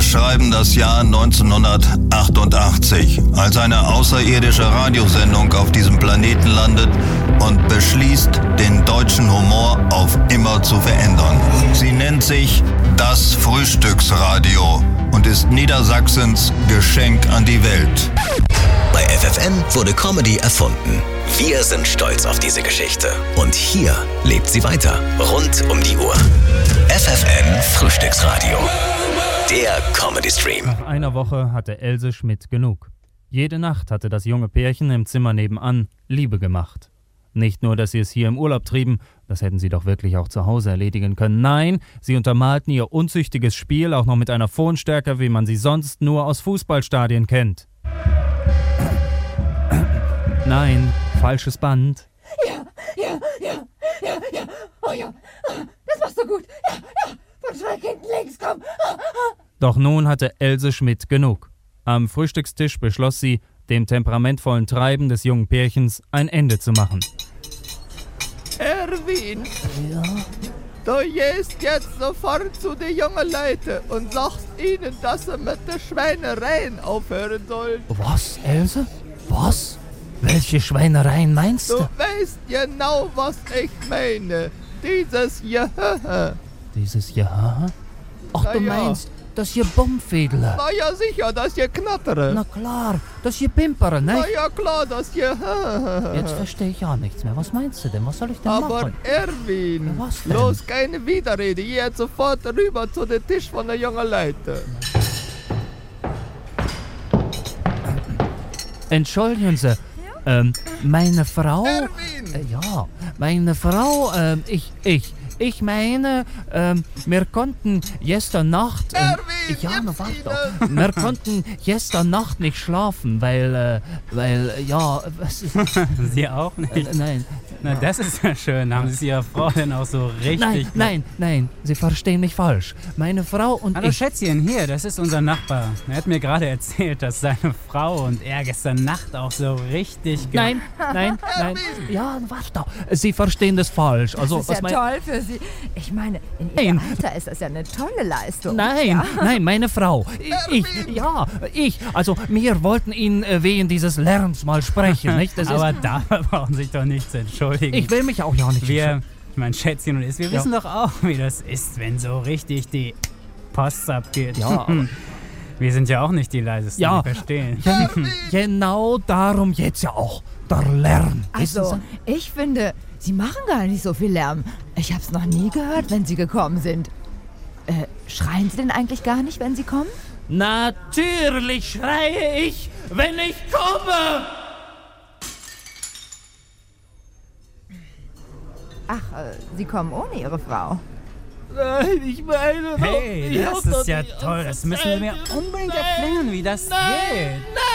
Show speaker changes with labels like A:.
A: beschreiben das Jahr 1988, als eine außerirdische Radiosendung auf diesem Planeten landet und beschließt, den deutschen Humor auf immer zu verändern. Sie nennt sich das Frühstücksradio und ist Niedersachsens Geschenk an die Welt.
B: Bei FFN wurde Comedy erfunden. Wir sind stolz auf diese Geschichte. Und hier lebt sie weiter. Rund um die Uhr. FFN Frühstücksradio. Der Comedy-Stream.
C: Nach einer Woche hatte Else Schmidt genug. Jede Nacht hatte das junge Pärchen im Zimmer nebenan Liebe gemacht. Nicht nur, dass sie es hier im Urlaub trieben, das hätten sie doch wirklich auch zu Hause erledigen können. Nein, sie untermalten ihr unzüchtiges Spiel auch noch mit einer Tonstärke, wie man sie sonst nur aus Fußballstadien kennt. Nein, falsches Band.
D: Ja. Oh ja, das machst du gut. Ja. Von schräg hinten links, komm.
C: Doch nun hatte Else Schmidt genug. Am Frühstückstisch beschloss sie, dem temperamentvollen Treiben des jungen Pärchens ein Ende zu machen.
E: Erwin,
D: Ja?
E: du gehst jetzt sofort zu den jungen Leuten und sagst ihnen, dass sie mit den Schweinereien aufhören sollen.
D: Was, Else? Was? Welche Schweinereien meinst
E: Du
D: du?
E: weißt genau, was ich meine. Dieses Gehöhe.
D: Dieses Ja? Ach,
E: Na
D: du
E: ja.
D: meinst, das hier Bummfädele.
E: Na ja, sicher, das Geknattere.
D: Na klar, das hier Pimpere,
E: Na
D: ne?
E: ja, klar, das Gehöhe.
D: Jetzt verstehe ich ja nichts mehr. Was meinst du denn? Was soll ich denn
E: Aber
D: machen?
E: Erwin,
D: Was denn?
E: los, keine Widerrede. Geh jetzt sofort rüber zu dem Tisch von den jungen Leuten.
D: Entschuldigen Sie, meine Frau...
E: Erwin!
D: Ja, meine Frau, ich meine, wir konnten gestern Nacht...
E: Erwin,
D: ja, na
E: gib's
D: warte
E: ihnen!
D: doch. Wir konnten gestern Nacht nicht schlafen, weil, ja, was ist...
F: Sie auch nicht?
D: Nein,
F: Na, das ist ja schön. Haben Sie es Ihrer Frau denn auch so richtig...
D: nein, Sie verstehen mich falsch. Meine Frau und
F: Hallo
D: ich...
F: Schätzchen, hier, das ist unser Nachbar. Er hat mir gerade erzählt, dass seine Frau und er gestern Nacht auch so richtig...
D: Nein. Ja, warte doch. Sie verstehen das falsch. Also,
G: Das ist ja toll für Sie. Ich meine, in Ihrem Alter ist das ja eine tolle Leistung.
D: Nein, meine Frau. Ich. Also, wir wollten Ihnen wegen dieses Lärms mal sprechen, nicht? Das
F: Aber
D: ist,
F: dafür brauchen Sie sich doch nicht zu entschuldigen.
D: ich will mich auch ja nicht...
F: Mein Schätzchen und ich, wir wissen doch auch, wie das ist, wenn so richtig die Post abgeht.
D: Ja.
F: Wir sind ja auch nicht die Leisesten,
D: Ja.
F: wir verstehen.
D: Genau darum jetzt ja auch. Der Lärm. Wissen
G: Also, ich finde, Sie machen gar nicht so viel Lärm. Ich hab's noch nie gehört, wenn Sie gekommen sind. Schreien Sie denn eigentlich gar nicht, wenn Sie kommen?
D: Sie? Natürlich schreie ich, wenn ich komme.
G: Ach, Sie kommen ohne Ihre Frau.
D: Nein, ich meine...
F: Hey, das ist ja toll. Das müssen wir mir unbedingt erklären, wie das geht.